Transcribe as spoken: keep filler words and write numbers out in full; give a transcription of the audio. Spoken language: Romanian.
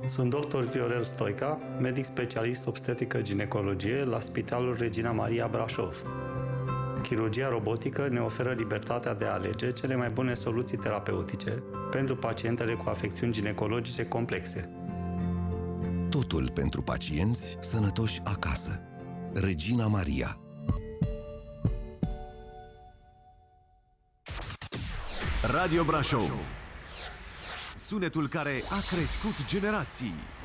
Sunt doctor Viorel Stoica, medic specialist obstetrică-ginecologie la Spitalul Regina Maria Brașov. Chirurgia robotică ne oferă libertatea de a alege cele mai bune soluții terapeutice pentru pacientele cu afecțiuni ginecologice complexe. Totul pentru pacienți sănătoși acasă. Regina Maria. Radio Brașov. Sunetul care a crescut generații.